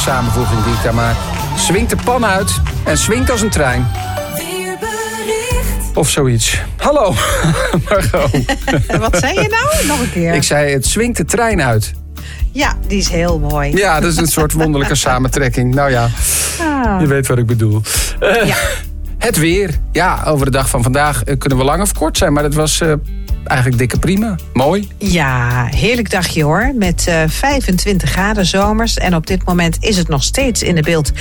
samenvoeging die ik daar maak. Swingt de pan uit en swingt als een trein. Of zoiets. Hallo, Margot. Wat zei je nou? Nog een keer. Ik zei, het swingt de trein uit. Ja, die is heel mooi. Ja, dat is een soort wonderlijke samentrekking. Nou ja, je weet wat ik bedoel. Ja. Het weer. Ja, over de dag van vandaag kunnen we lang of kort zijn. Maar het was eigenlijk dikke prima. Mooi. Ja, heerlijk dagje hoor. Met 25 graden zomers. En op dit moment is het nog steeds in de beeld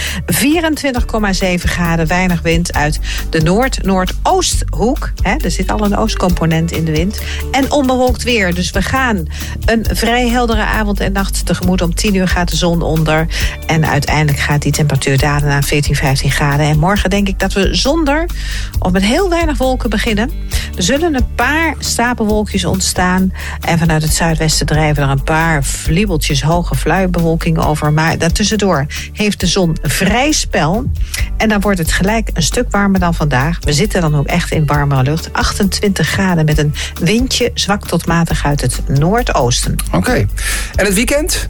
24,7 graden. Weinig wind uit de noordoosthoek. Er zit al een oostcomponent in de wind. En onbewolkt weer. Dus we gaan een vrij heldere avond en nacht tegemoet. Om 10 uur gaat de zon onder. En uiteindelijk gaat die temperatuur dalen naar 14, 15 graden. En morgen denk ik dat we zonder of met heel weinig wolken beginnen. Er zullen een paar stapelwolkjes ontstaan. En vanuit het zuidwesten drijven er een paar vliebeltjes hoge fluibewolking over. Maar daartussendoor heeft de zon vrij spel. En dan wordt het gelijk een stuk warmer dan vandaag. We zitten dan ook echt in warmere lucht. 28 graden met een windje zwak tot matig uit het noordoosten. Oké. En het weekend?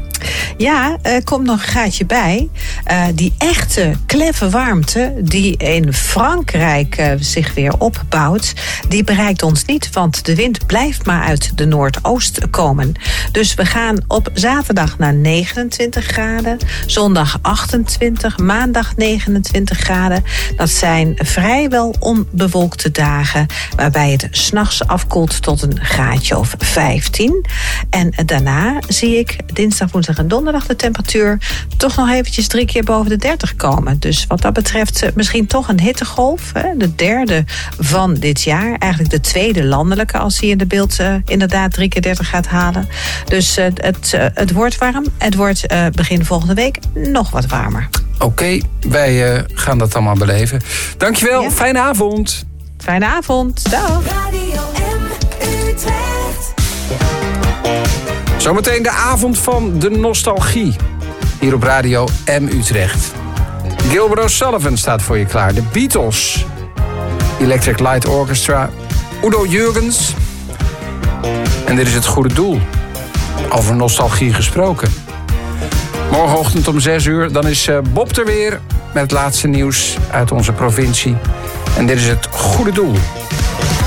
Ja, komt nog een gaatje bij. Die echte kleffe warmte die in Frankrijk zich weer opbouwt, die bereikt ons niet, want de wind blijft maar uit de noordoost komen. Dus we gaan op zaterdag naar 29 graden, zondag 28, maandag 29 graden. Dat zijn vrijwel onbewolkte dagen, waarbij het 's nachts afkoelt tot een graadje of 15. En daarna zie ik dinsdag, woensdag en donderdag de temperatuur toch nog eventjes 3 keer boven de 30 komen. Dus wat dat betreft misschien toch een hittegolf. De derde van dit jaar. Eigenlijk de tweede landelijke als hij in de beeld inderdaad 3 keer 30 gaat halen. Dus het wordt warm. Het wordt begin volgende week nog wat warmer. Oké, wij gaan dat allemaal beleven. Dankjewel, ja. Fijne avond. Fijne avond, dag. Radio M Utrecht. Zometeen de avond van de nostalgie. Hier op Radio M Utrecht. Gilbert O'Sullivan staat voor je klaar. De Beatles. Electric Light Orchestra. Udo Jürgens. En dit is het goede doel. Over nostalgie gesproken. Morgenochtend om 6 uur. Dan is Bob er weer met het laatste nieuws uit onze provincie. En dit is het goede doel.